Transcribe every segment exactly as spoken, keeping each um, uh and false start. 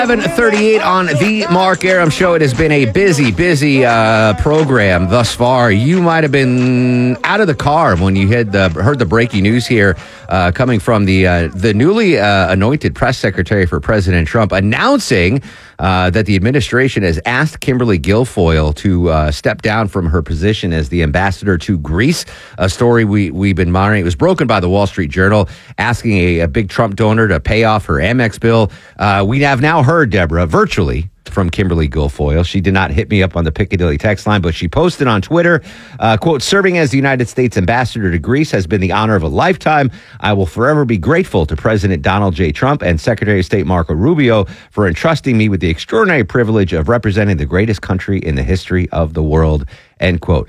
seven thirty-eight on the Mark Aram Show. It has been a busy, busy uh, program thus far. You might have been out of the car when you had the, heard the breaking news here uh, coming from the uh, the newly uh, anointed press secretary for President Trump announcing uh, that the administration has asked Kimberly Guilfoyle to uh, step down from her position as the ambassador to Greece. A story we, we've been monitoring. It was broken by the Wall Street Journal, asking a, a big Trump donor to pay off her Amex bill. Uh, we have now heard, Deborah, virtually from Kimberly Guilfoyle. She did not hit me up on the Piccadilly text line, but she posted on Twitter, uh, quote, serving as the United States ambassador to Greece has been the honor of a lifetime. I will forever be grateful to President Donald J. Trump and Secretary of State Marco Rubio for entrusting me with the extraordinary privilege of representing the greatest country in the history of the world, end quote.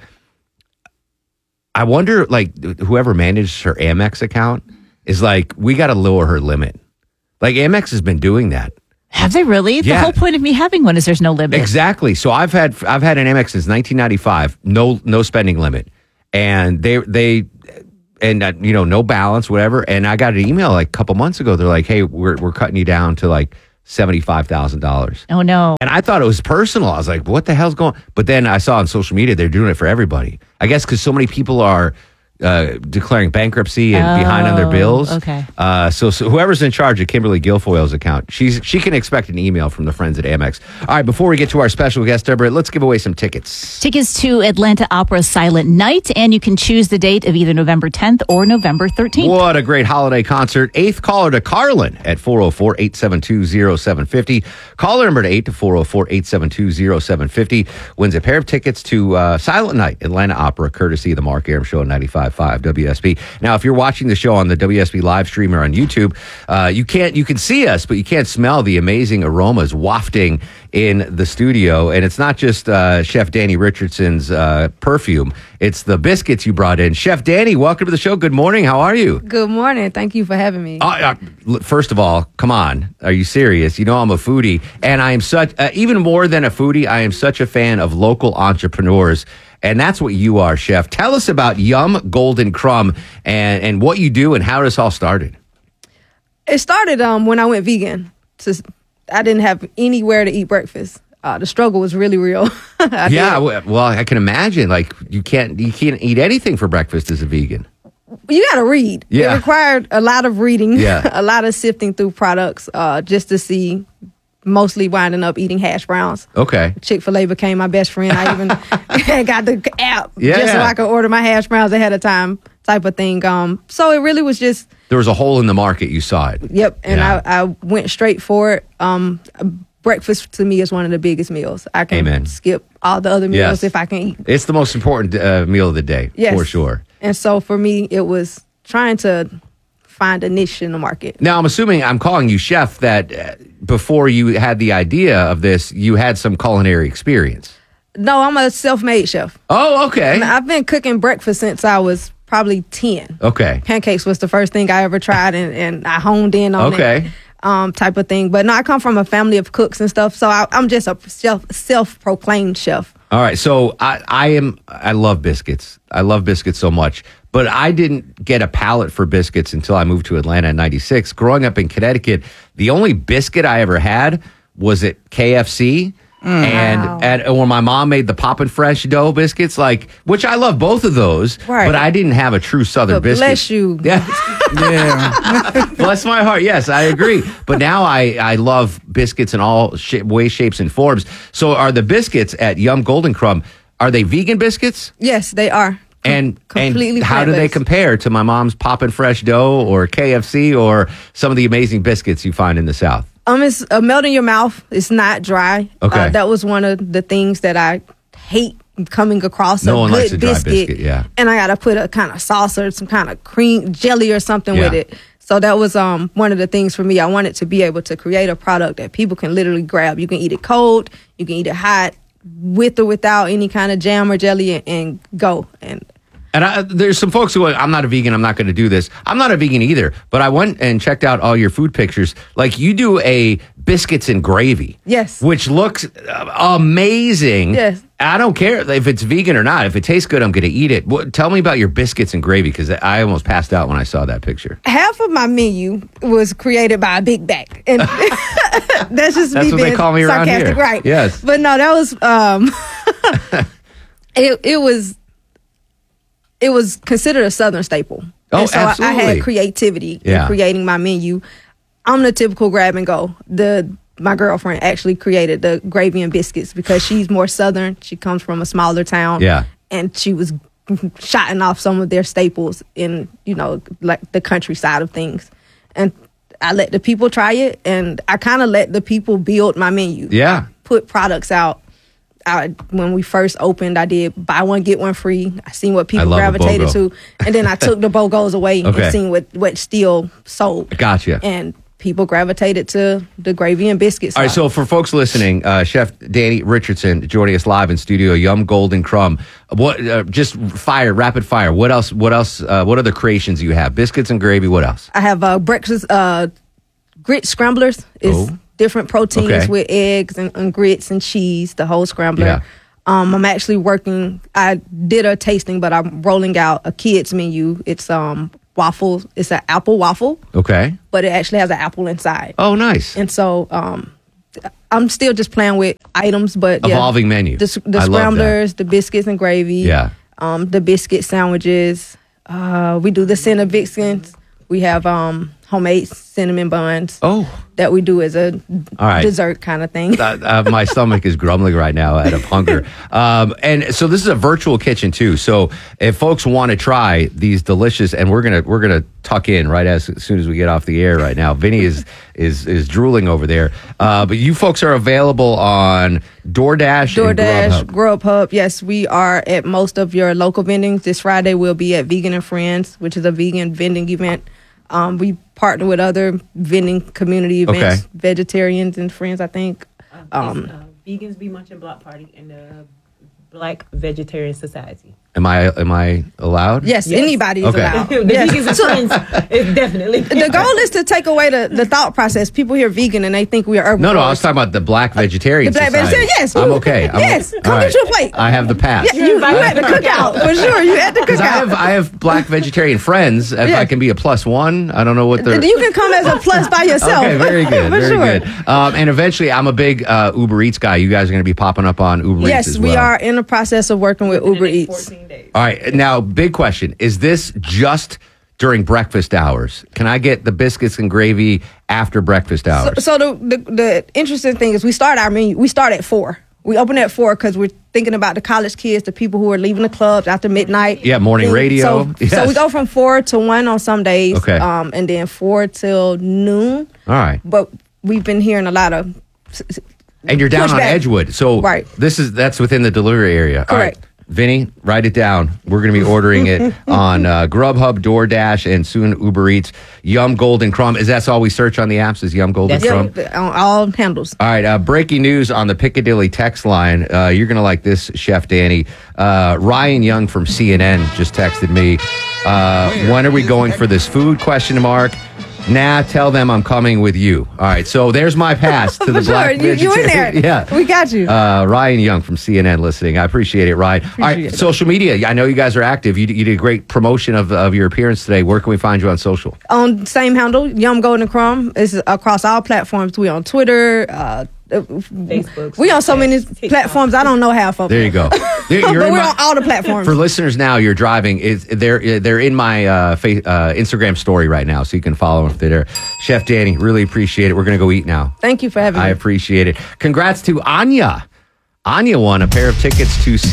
I wonder, like, whoever managed her Amex account is like, we got to lower her limit. Like, Amex has been doing that. Have they really? Yeah. The whole point of me having one is there's no limit. Exactly. So I've had I've had an Amex since nineteen ninety-five. No no spending limit, and they they and uh, you know no balance whatever. And I got an email like a couple months ago. They're like, hey, we're we're cutting you down to like seventy-five thousand dollars. Oh no! And I thought it was personal. I was like, what the hell's going? But then I saw on social media they're doing it for everybody. I guess because so many people are. Uh, declaring bankruptcy and oh, behind on their bills. Okay. Uh, so, so whoever's in charge of Kimberly Guilfoyle's account, she's she can expect an email from the friends at Amex. All right, before we get to our special guest, Deborah, let's give away some tickets. Tickets to Atlanta Opera's Silent Night, and you can choose the date of either November tenth or November thirteenth. What a great holiday concert. Eighth caller to Carlin at four oh four, eight seven two, oh seven five oh. Caller number to eight to four oh four, eight seven two, oh seven five oh wins a pair of tickets to uh, Silent Night, Atlanta Opera, courtesy of the Mark Aram Show at ninety-five point five W S B. Now, if you're watching the show on the W S B live stream or on YouTube, uh, you can't you can see us, but you can't smell the amazing aromas wafting in the studio. And it's not just uh, Chef Danny Richardson's uh, perfume; it's the biscuits you brought in. Chef Danny, welcome to the show. Good morning. How are you? Good morning. Thank you for having me. Uh, uh, first of all, come on. Are you serious? You know I'm a foodie, and I am such uh, even more than a foodie. I am such a fan of local entrepreneurs. And that's what you are, Chef. Tell us about Yum Golden Crumb and, and what you do and how this all started. It started um, when I went vegan. Just, I didn't have anywhere to eat breakfast. Uh, the struggle was really real. yeah, did. Well, I can imagine. Like you can't you can't eat anything for breakfast as a vegan. You got to read. Yeah. It required a lot of reading, yeah. a lot of sifting through products uh, just to see. Mostly winding up eating hash browns. Okay. Chick-fil-A became my best friend. I even got the app yeah, just yeah. so I could order my hash browns ahead of time type of thing. Um, so it really was just... There was a hole in the market. You saw it. Yep. And yeah. I, I went straight for it. Um, breakfast to me is one of the biggest meals. I can Amen. skip all the other meals yes. if I can eat. It's the most important uh, meal of the day, yes. for sure. And so for me, it was trying to find a niche in the market. Now, I'm assuming I'm calling you chef that uh, before you had the idea of this, you had some culinary experience. No, I'm a self-made chef. Oh, okay. And I've been cooking breakfast since I was probably ten. Okay. Pancakes was the first thing I ever tried, and, and I honed in on okay. it. Um, type of thing. But no, I come from a family of cooks and stuff, so I, I'm just a self, self-proclaimed chef. All right, so I, I am. I love biscuits. I love biscuits so much, but I didn't get a palate for biscuits until I moved to Atlanta in ninety-six. Growing up in Connecticut, the only biscuit I ever had was at K F C. Mm. And, wow. and when my mom made the Poppin' Fresh dough biscuits, like, which I love both of those, right. but I didn't have a true Southern but biscuit. Bless you. Yeah. yeah. Bless my heart. Yes, I agree. But now I, I love biscuits in all sh- ways, shapes, and forms. So are the biscuits at Yum Golden Crumb, are they vegan biscuits? Yes, they are. And, completely and how do they compare to my mom's Poppin' Fresh dough or K F C or some of the amazing biscuits you find in the South? Um, it's a melt in your mouth. It's not dry. Okay. Uh, that was one of the things that I hate coming across. No a one good likes a dry biscuit, biscuit, yeah. And I got to put a kind of sauce or some kind of cream, jelly or something yeah. with it. So that was um one of the things for me. I wanted to be able to create a product that people can literally grab. You can eat it cold. You can eat it hot, with or without any kind of jam or jelly, and, and go. And And I, there's some folks who are, I'm not a vegan, I'm not going to do this. I'm not a vegan either, but I went and checked out all your food pictures. Like, you do a biscuits and gravy. Yes. Which looks uh, amazing. Yes. I don't care if it's vegan or not. If it tastes good, I'm going to eat it. What, tell me about your biscuits and gravy, because I almost passed out when I saw that picture. Half of my menu was created by a big back, and that's just That's me what being they call me around sarcastic, here. right? Yes. But no, that was um, it. It was it was considered a Southern staple. Oh, and so absolutely. I, I had creativity Yeah. in creating my menu. I'm the typical grab and go. The my girlfriend actually created the gravy and biscuits because she's more Southern. She comes from a smaller town. Yeah. And she was shotting off some of their staples in, you know, like the countryside of things. And I let the people try it, and I kind of let the people build my menu. Yeah. Put products out. I, when we first opened, I did buy one, get one free. I seen what people love a gravitated BOGO. to. And then I took the BOGOs away Okay. and seen what, what still sold. Gotcha. And people gravitated to the gravy and biscuits. All right, so for folks listening, uh, Chef Danny Richardson joining us live in studio. Yum Golden Crumb. What? Uh, just fire, rapid fire. What else? What else? Uh, what other creations you have? Biscuits and gravy. What else? I have uh, breakfast uh, grit scramblers. It's Oh. different proteins Okay. with eggs and, and grits and cheese, the whole scrambler. Yeah. Um, I'm actually working. I did a tasting, but I'm rolling out a kids menu. It's um waffle. It's an apple waffle, Okay. but it actually has an apple inside. Oh, nice. And so um, I'm still just playing with items, but yeah, Evolving menu. The, the I love that. scramblers, the biscuits and gravy. Yeah. Um, the biscuit sandwiches. Uh, we do the Cinnabixins. We have um homemade cinnamon buns Oh. that we do as a All right. dessert kind of thing. Uh, uh, my stomach is grumbling right now out of hunger. Um, and so this is a virtual kitchen too. So if folks want to try these delicious, and we're gonna we're gonna tuck in right as, as soon as we get off the air right now. Vinny is is is drooling over there. Uh, but you folks are available on DoorDash, and DoorDash, Grubhub. Grubhub. Yes, we are at most of your local vendings. This Friday we'll be at Vegan and Friends, which is a vegan vending event. Um, we partner with other vending community events, Okay. vegetarians and friends, I think. Um, It's, uh, Vegans Be Munching Block Party and the Black Vegetarian Society. Am I am I allowed? yes, Yes. anybody is Okay. allowed. the Yes. Vegans and Friends is definitely. The goal is to take away the, the thought process. People hear vegan and they think we are herbivores. No, no, I was talking about the Black Vegetarian The Black Society. Vegetarian, yes. I'm okay. I'm Yes, okay. come All get your plate. I have the pass. Yeah, you, you at the cookout for sure. You at the Because I have cookout. I have Black Vegetarian friends. If Yeah. I can be a plus one, I don't know what they're. You can come as a plus by yourself. Okay, very good, for very sure. good. Um, and eventually, I'm a big uh, Uber Eats guy. You guys are going to be popping up on Uber Eats Yes, as we well. are in the process of working with Uber Eats. fourteen days. All right, now big question: is this just during breakfast hours? Can I get the biscuits and gravy after breakfast hours? So the, the the interesting thing is we start our menu. We start at four. We open at four because we're thinking about the college kids, the people who are leaving the clubs after midnight. Yeah, morning And radio. So, so Yes. we go from four to one on some days. Okay. Um, and then four till noon. All right. But we've been hearing a lot of. And you're down on pushback. Edgewood, so Right. this is that's within the delivery area. All right. Correct. Vinny, write it down. We're going to be ordering it on uh, Grubhub, DoorDash, and soon Uber Eats. Yum Golden Crumb. Is that all we search on the apps? Is Yum Golden That's Crumb? Yeah, on all handles. All right. Uh, breaking news on the Piccadilly text line. Uh, you're going to like this, Chef Danny. Uh, Ryan Young from C N N just texted me. Uh, when are we going for this food? Question mark. Nah, tell them I'm coming with you. All right, so there's my pass to the For sure. Black You, you in there. Vegetarian- Yeah. We got you. Uh, Ryan Young from C N N listening. I appreciate it, Ryan. All right, Appreciate it. social media. I know you guys are active. You, you did a great promotion of, of your appearance today. Where can we find you on social? On same handle, Yum Golden Crumb. It's across all platforms. We on Twitter, uh, Facebook. We on so many TikTok. platforms. I don't know half of them. There you go. There- but you're we're in my- on all the platforms. For listeners now, you're driving. Is they're they're in my uh, fa- uh, Instagram story right now, so you can follow them if they're there. Chef Danny, really appreciate it. We're gonna go eat now. Thank you for having I me. appreciate it. Congrats to Anya. Anya won a pair of tickets to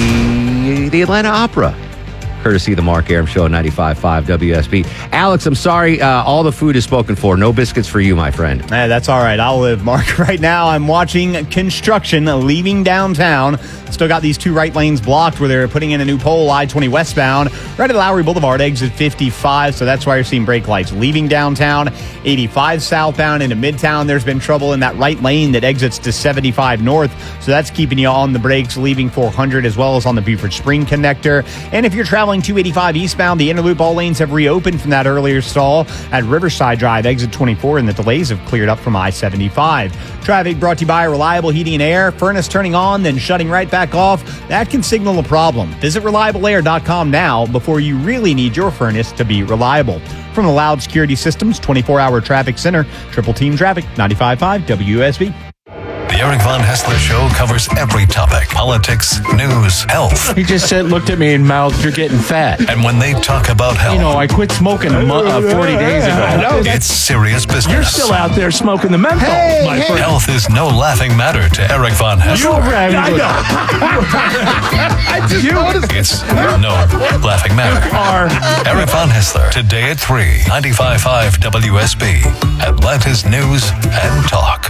see the Atlanta Opera, courtesy of the Mark Aram Show, ninety-five point five W S B. Alex, I'm sorry. Uh, all the food is spoken for. No biscuits for you, my friend. Eh, that's all right. I'll live, Mark. Right now, I'm watching construction leaving downtown. Still got these two right lanes blocked where they're putting in a new pole, I twenty westbound, right at Lowry Boulevard, exit fifty-five. So that's why you're seeing brake lights leaving downtown. eighty-five southbound into Midtown. There's been trouble in that right lane that exits to seventy-five north. So that's keeping you on the brakes, leaving four hundred as well as on the Beaufort Spring connector. And if you're traveling stalling two eighty-five eastbound. The inner loop all lanes have reopened from that earlier stall at Riverside Drive, exit twenty-four, and the delays have cleared up from I seventy-five. Traffic brought to you by Reliable Heating and Air. Furnace turning on, then shutting right back off. That can signal a problem. Visit reliable air dot com now before you really need your furnace to be reliable. From the Loud Security Systems twenty-four hour Traffic Center, Triple Team Traffic, ninety-five point five W U S B. The Eric Von Haessler Show covers every topic: politics, news, health. He just said, looked at me and mouthed, "You're getting fat." And when they talk about health, you know, I quit smoking a mo- uh, forty days ago. I know, it's serious business. You're still out there smoking the menthol. Hey, my hey. friend. Health is no laughing matter to Eric Von Haessler. You're right. I know. I just noticed. It's no laughing matter. Are. Eric Von Haessler, today at three, ninety-five point five W S B, Atlanta's News and Talk.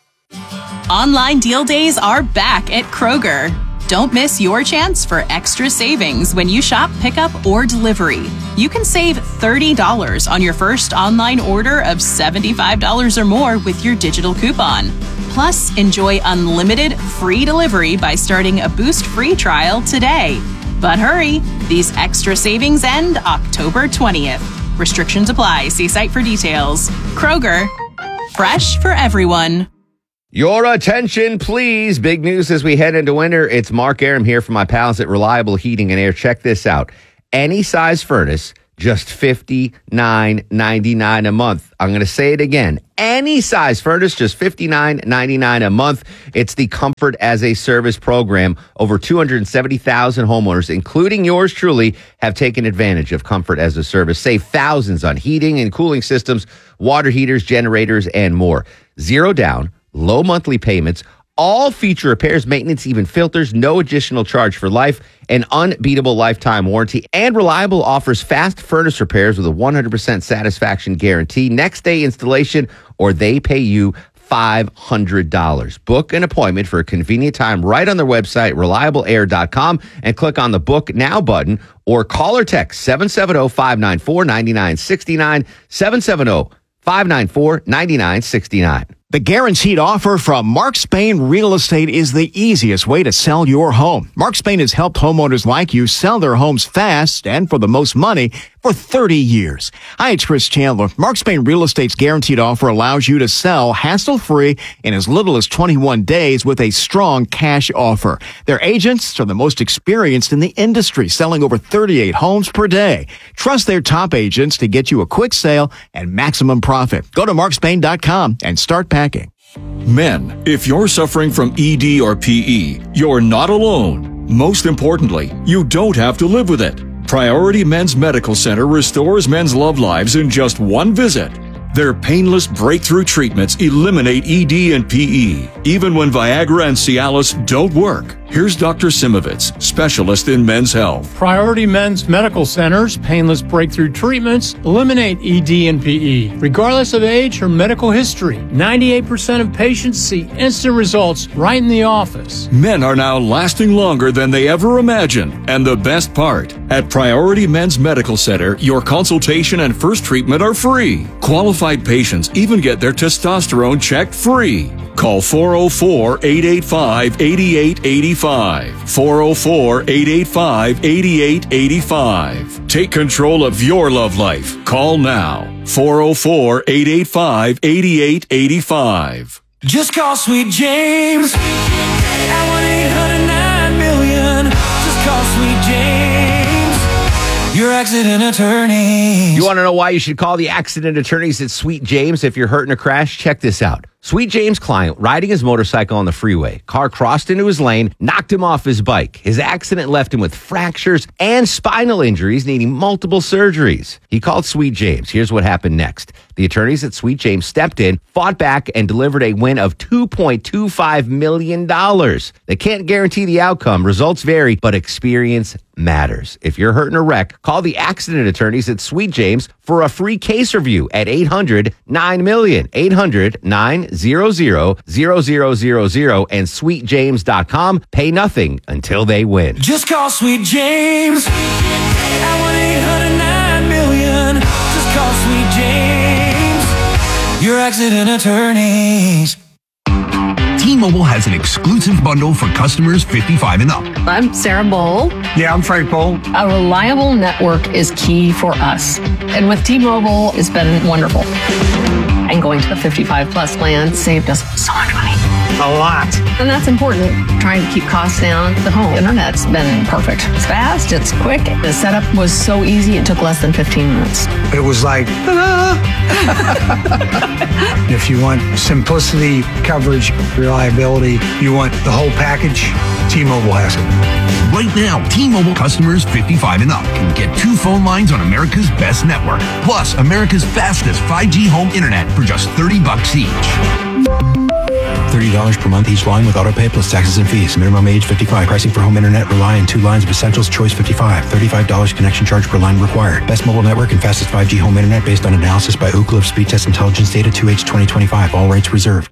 Online deal days are back at Kroger. Don't miss your chance for extra savings when you shop pickup or delivery. You can save thirty dollars on your first online order of seventy-five dollars or more with your digital coupon. Plus, enjoy unlimited free delivery by starting a Boost free trial today. But hurry, these extra savings end October twentieth. Restrictions apply. See site for details. Kroger, fresh for everyone. Your attention, please. Big news as we head into winter. It's Mark Aram here from my pals at Reliable Heating and Air. Check this out. Any size furnace, just fifty-nine ninety-nine a month. I'm going to say it again. Any size furnace, just fifty-nine ninety-nine a month. It's the Comfort as a Service program. Over two hundred seventy thousand homeowners, including yours truly, have taken advantage of Comfort as a Service. Save thousands on heating and cooling systems, water heaters, generators, and more. Zero down. Low monthly payments, all feature repairs, maintenance, even filters, no additional charge for life, an unbeatable lifetime warranty, and Reliable offers fast furnace repairs with a one hundred percent satisfaction guarantee, next day installation, or they pay you five hundred dollars. Book an appointment for a convenient time right on their website, reliable air dot com, and click on the Book Now button, or call or text seven seven zero, five nine four, nine nine six nine, seven seven zero, five nine four, nine nine six nine. The guaranteed offer from Mark Spain Real Estate is the easiest way to sell your home. Mark Spain has helped homeowners like you sell their homes fast and for the most money for thirty years. Hi, it's Chris Chandler. Mark Spain Real Estate's guaranteed offer allows you to sell hassle-free in as little as twenty-one days with a strong cash offer. Their agents are the most experienced in the industry, selling over thirty-eight homes per day. Trust their top agents to get you a quick sale and maximum profit. Go to mark spain dot com and start packing. Men, if you're suffering from E D or P E, you're not alone. Most importantly, you don't have to live with it. Priority Men's Medical Center restores men's love lives in just one visit. Their painless breakthrough treatments eliminate E D and P E, even when Viagra and Cialis don't work. Here's Doctor Simovitz, specialist in men's health. Priority Men's Medical Center's painless breakthrough treatments eliminate E D and P E, regardless of age or medical history. ninety-eight percent of patients see instant results right in the office. Men are now lasting longer than they ever imagined. And the best part, at Priority Men's Medical Center, your consultation and first treatment are free. Qualified patients even get their testosterone checked free. Call four oh four, eight eight five, eight eight eight five. four oh four, eight eight five, eight eight eight five. Take control of your love life. Call now. four oh four, eight eight five, eight eight eight five. Just call Sweet James at one eight hundred nine million. Just call Sweet James, your accident attorney. You want to know why you should call the accident attorneys at Sweet James if you're hurt in a crash? Check this out. Sweet James' client, riding his motorcycle on the freeway. Car crossed into his lane, knocked him off his bike. His accident left him with fractures and spinal injuries, needing multiple surgeries. He called Sweet James. Here's what happened next. The attorneys at Sweet James stepped in, fought back, and delivered a win of two point two five million dollars. They can't guarantee the outcome. Results vary, but experience matters. If you're hurt in a wreck, call the accident attorneys at Sweet James for a free case review at eight hundred nine million, eight hundred nine hundred, zero zero zero zero, and sweet james dot com. Pay nothing until they win. Just call Sweet James at one eight hundred nine million. Just call Sweet James, your accident attorneys. T-Mobile has an exclusive bundle for customers fifty-five and up. I'm Sarah Bowl. Yeah, I'm Frank Bowl. A reliable network is key for us. And with T-Mobile, it's been wonderful. And going to the fifty-five plus plan saved us so much money. A lot. And that's important. Trying to keep costs down. The home internet's been perfect. It's fast, it's quick. The setup was so easy, it took less than fifteen minutes. It was like, ta-da! If you want simplicity, coverage, reliability, you want the whole package, T-Mobile has it. Right now, T-Mobile customers fifty-five and up can get two phone lines on America's best network, plus America's fastest five G home internet for just thirty bucks each. thirty dollars per month each line with autopay plus taxes and fees. Minimum age fifty-five. Pricing for home internet rely on two lines of Essentials Choice fifty-five. thirty-five dollars connection charge per line required. Best mobile network and fastest five G home internet based on analysis by Ookla of Speed Test Intelligence Data two H twenty twenty-five. All rates reserved.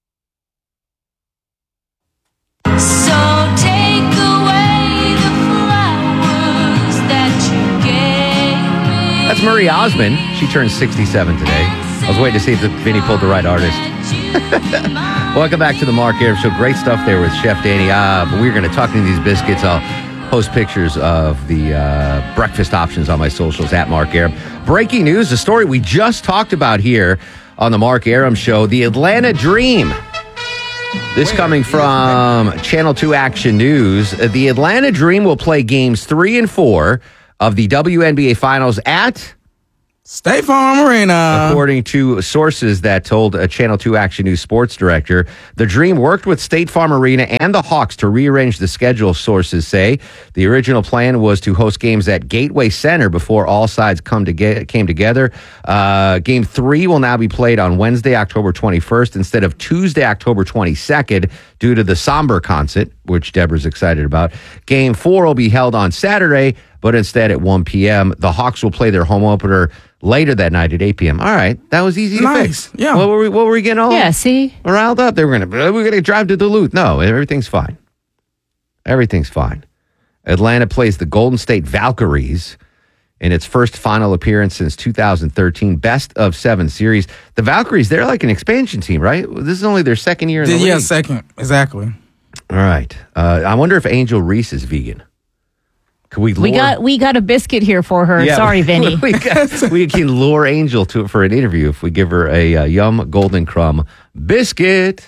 So take away the flowers that you gave me. That's Marie Osmond. She turned sixty-seven today. I was waiting to see if the Vinny pulled the right artist. Welcome back to the Mark Arum Show. Great stuff there with Chef Danny. Uh, but we're going to tuck into these biscuits. I'll post pictures of the uh, breakfast options on my socials at Mark Arum. Breaking news, a story we just talked about here on the Mark Arum Show, the Atlanta Dream. This coming from Channel two Action News. The Atlanta Dream will play games three and four of the W N B A Finals at State Farm Arena. According to sources that told a Channel two Action News sports director, the Dream worked with State Farm Arena and the Hawks to rearrange the schedule, sources say. The original plan was to host games at Gateway Center before all sides come to get, came together. Uh, game three will now be played on Wednesday, October twenty-first, instead of Tuesday, October twenty-second, due to the Somber concert, which Deborah's excited about. Game four will be held on Saturday, but instead at one p.m. The Hawks will play their home opener later that night at eight p.m. All right, that was easy to Nice. fix. Yeah. What were we, what were we getting all Yeah, see? riled up? They were going to we're going to drive to Duluth. No, everything's fine. Everything's fine. Atlanta plays the Golden State Valkyries in its first final appearance since two thousand thirteen, best of seven series. The Valkyries, they're like an expansion team, right? This is only their second year in the Yeah, league. second. Exactly. All right. Uh, I wonder if Angel Reese is vegan. Could we lure? We got we got a biscuit here for her. Yeah, Sorry, Vinny. we, got- we can lure Angel to for an interview if we give her a uh, Yum Golden Crumb biscuit.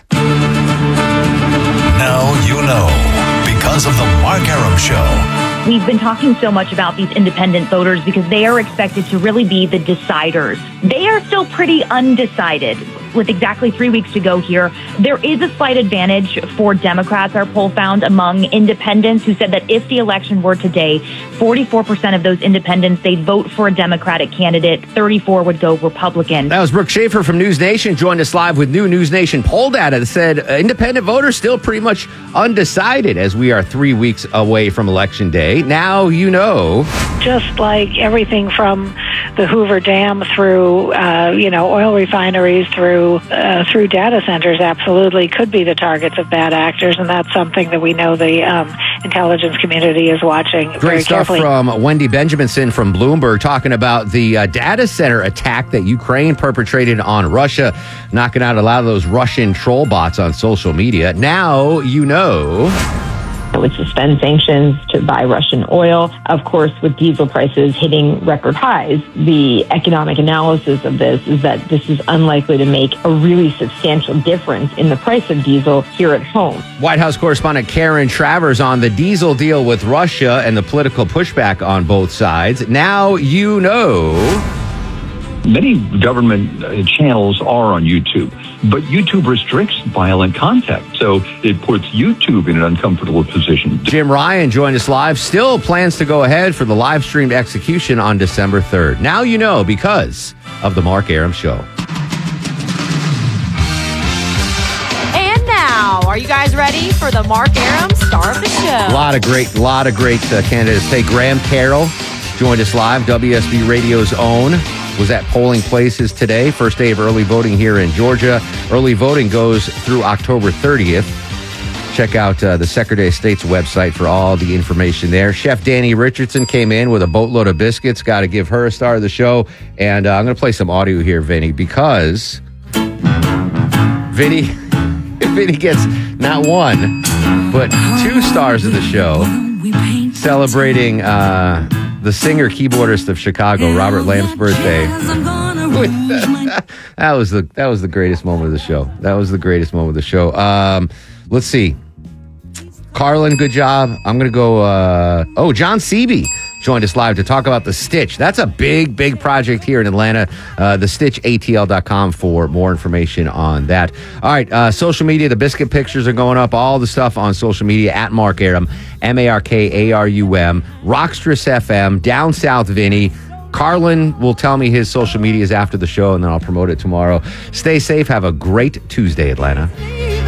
Now you know because of the Mark Arum Show. We've been talking so much about these independent voters because they are expected to really be the deciders. They are still pretty undecided. With exactly three weeks to go here, there is a slight advantage for Democrats, our poll found, among independents who said that if the election were today, forty-four percent of those independents, they'd vote for a Democratic candidate, thirty-four would go Republican. That was Brooke Schaefer from News Nation, joined us live with new News Nation poll data that said uh, independent voters still pretty much undecided as we are three weeks away from Election Day. Now you know. Just like everything from the Hoover Dam through, uh, you know, oil refineries through uh, through data centers, absolutely could be the targets of bad actors, and that's something that we know the um, intelligence community is watching very Great stuff carefully. from Wendy Benjaminson from Bloomberg talking about the uh, data center attack that Ukraine perpetrated on Russia, knocking out a lot of those Russian troll bots on social media. Now you know. It would suspend sanctions to buy Russian oil. Of course, with diesel prices hitting record highs, the economic analysis of this is that this is unlikely to make a really substantial difference in the price of diesel here at home. White House correspondent Karen Travers on the diesel deal with Russia and the political pushback on both sides. Now you know. Many government uh, channels are on YouTube, but YouTube restricts violent content, so it puts YouTube in an uncomfortable position. Jim Ryan joined us live, still plans to go ahead for the live streamed execution on December third. Now you know because of the Mark Arum Show. And now, are you guys ready for the Mark Arum Star of the Show? A lot of great, lot of great uh, candidates. Hey, Graham Carroll joined us live. W S B Radio's own was at polling places today. First day of early voting here in Georgia. Early voting goes through October thirtieth. Check out uh, the Secretary of State's website for all the information there. Chef Danny Richardson came in with a boatload of biscuits. Got to give her a star of the show. And uh, I'm going to play some audio here, Vinny, because Vinny, Vinny gets not one, but two stars of the show, celebrating uh, the singer keyboardist of Chicago, Robert Lamb's birthday. that was the that was the greatest moment of the show. That was the greatest moment of the show. Um, let's see. Carlin, good job. I'm going to go. Uh, oh, John Seeby joined us live to talk about The Stitch. That's a big, big project here in Atlanta. Uh, the stitch A T L dot com for more information on that. All right, uh, social media, the biscuit pictures are going up. All the stuff on social media at Mark Arum, M A R K A R U M, Rockstress F M, Down South Vinny. Carlin will tell me his social medias after the show, and then I'll promote it tomorrow. Stay safe. Have a great Tuesday, Atlanta.